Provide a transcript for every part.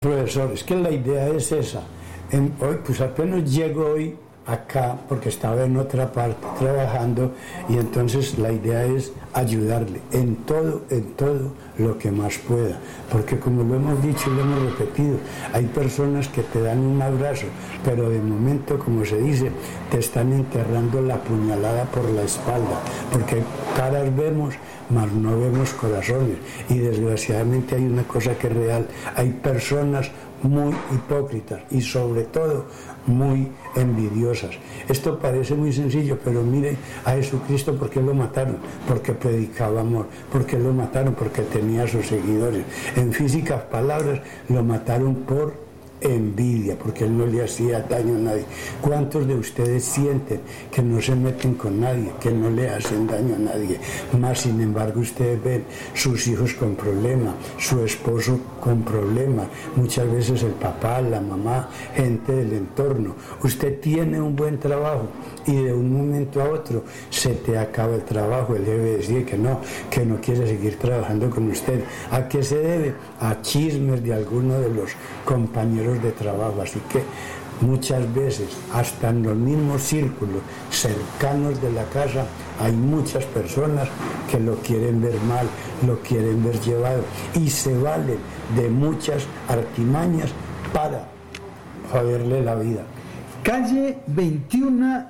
Profesor, es que la idea es esa. Hoy, pues apenas llego hoy acá porque estaba en otra parte trabajando y entonces la idea es ayudarle en todo lo que más pueda, porque como lo hemos dicho y lo hemos repetido, hay personas que te dan un abrazo, pero de momento, como se dice, te están enterrando la puñalada por la espalda, porque caras vemos, mas no vemos corazones, y desgraciadamente hay una cosa que es real, hay personas muy hipócritas y sobre todo muy envidiosas. Esto parece muy sencillo, pero miren a Jesucristo, ¿por qué lo mataron? Porque predicaba amor. ¿Por qué lo mataron? Porque tenía sus seguidores. En físicas palabras, lo mataron por envidia, porque él no le hacía daño a nadie. ¿Cuántos de ustedes sienten que no se meten con nadie, que no le hacen daño a nadie? Más sin embargo, ustedes ven sus hijos con problemas, su esposo con problemas, muchas veces el papá, la mamá, gente del entorno. Usted tiene un buen trabajo y de un momento a otro se te acaba el trabajo, él debe decir que no quiere seguir trabajando con usted. ¿A qué se debe? A chismes de alguno de los compañeros de trabajo. Así que muchas veces hasta en los mismos círculos cercanos de la casa hay muchas personas que lo quieren ver mal, lo quieren ver llevado y se valen de muchas artimañas para joderle la vida. Calle 21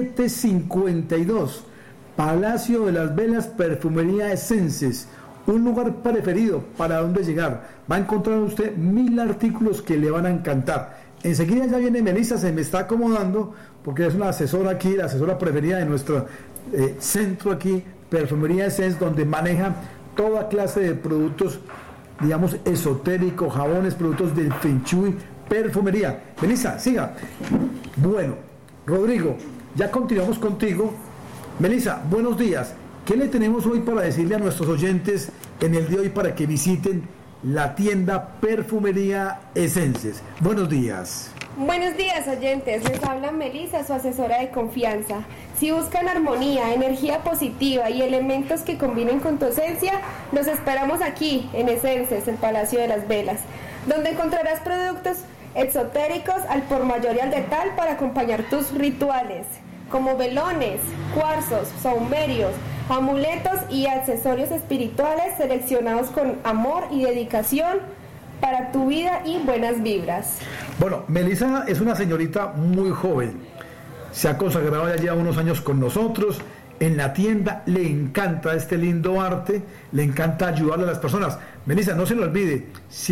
752, Palacio de las Velas, Perfumería Esences, un lugar preferido para dónde llegar. Va a encontrar usted 1000 artículos que le van a encantar. Enseguida ya viene Melissa, se me está acomodando porque es una asesora aquí, la asesora preferida de nuestro centro aquí, Perfumería Esences, donde maneja toda clase de productos, digamos, esotéricos, jabones, productos del Feng Shui, perfumería. Melissa, siga. Bueno, Rodrigo, ya continuamos contigo. Melissa, buenos días. ¿Qué le tenemos hoy para decirle a nuestros oyentes en el día de hoy para que visiten la tienda Perfumería Esences? Buenos días. Buenos días, oyentes. Les habla Melissa, su asesora de confianza. Si buscan armonía, energía positiva y elementos que combinen con tu esencia, los esperamos aquí, en Esences, el Palacio de las Velas, donde encontrarás productos exotéricos al por mayor y al detalle para acompañar tus rituales, como velones, cuarzos, saumerios, amuletos y accesorios espirituales seleccionados con amor y dedicación para tu vida y buenas vibras. Bueno, Melissa es una señorita muy joven, se ha consagrado ya lleva unos años con nosotros en la tienda, le encanta este lindo arte, le encanta ayudarle a las personas. Melissa, no se lo olvide,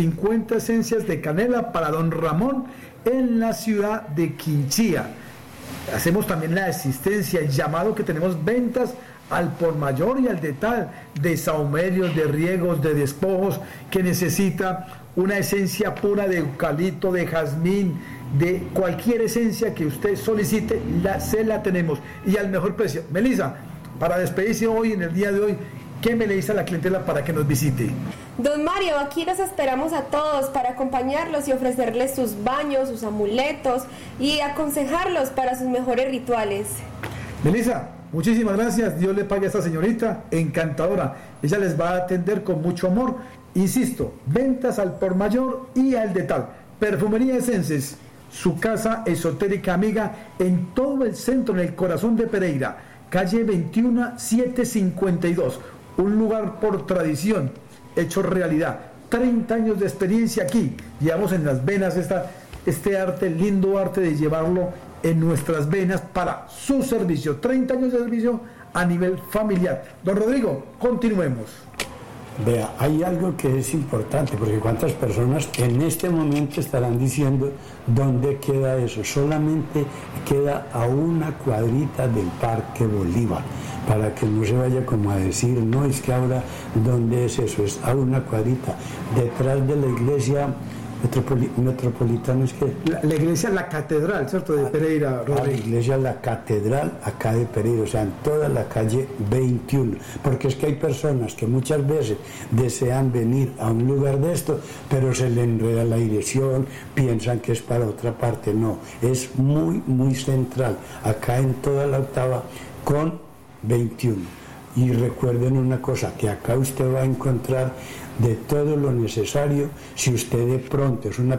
50 esencias de canela para don Ramón en la ciudad de Quinchía. Hacemos también la asistencia, el llamado que tenemos ventas al por mayor y al detalle de saumerios, de riegos, de despojos, que necesita una esencia pura de eucalipto, de jazmín, de cualquier esencia que usted solicite, se la tenemos y al mejor precio. Melissa, para despedirse hoy, en el día de hoy, ¿qué me le dice a la clientela para que nos visite? Don Mario, aquí los esperamos a todos para acompañarlos y ofrecerles sus baños, sus amuletos y aconsejarlos para sus mejores rituales. Melissa, muchísimas gracias, Dios le pague a esta señorita, encantadora. Ella les va a atender con mucho amor. Insisto, ventas al por mayor y al detalle. Perfumería Esences, su casa esotérica amiga en todo el centro, en el corazón de Pereira, calle 21 752, un lugar por tradición, hecho realidad. 30 años de experiencia aquí, llevamos en las venas este arte, lindo arte de llevarlo en nuestras venas para su servicio. 30 años de servicio a nivel familiar. Don Rodrigo, continuemos. Vea, hay algo que es importante, porque cuántas personas en este momento estarán diciendo dónde queda eso. Solamente queda a una cuadrita del Parque Bolívar, para que no se vaya como a decir, no, es que ahora, ¿dónde es eso? Es a una cuadrita, detrás de la iglesia metropolitana, es que... La iglesia, la catedral, ¿cierto? De Pereira, Rodrigo. La iglesia, la catedral, acá de Pereira, o sea, en toda la calle 21, porque es que hay personas que muchas veces desean venir a un lugar de esto, pero se le enreda la dirección, piensan que es para otra parte. No, es muy, muy central, acá en toda la octava con 21. Y recuerden una cosa, que acá usted va a encontrar de todo lo necesario si usted de pronto es una